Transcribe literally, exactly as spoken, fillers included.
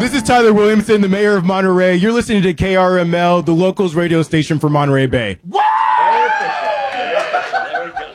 this is Tyler Williamson, the mayor of Monterey. You're listening to K R M L, the locals radio station for Monterey Bay. What? There we go.